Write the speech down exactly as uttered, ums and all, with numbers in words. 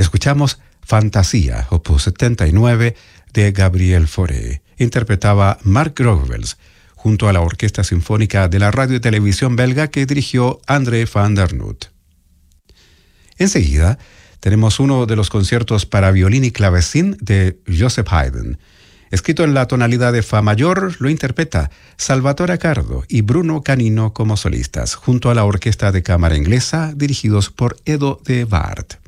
Escuchamos Fantasía, opus setenta y nueve, de Gabriel Fauré. Interpretaba Mark Grovels, junto a la Orquesta Sinfónica de la Radio y Televisión belga que dirigió André van der Noot. Enseguida, tenemos uno de los conciertos para violín y clavecín de Joseph Haydn. Escrito en la tonalidad de Fa mayor, lo interpreta Salvatore Accardo y Bruno Canino como solistas, junto a la Orquesta de Cámara Inglesa, dirigidos por Edo de Waard.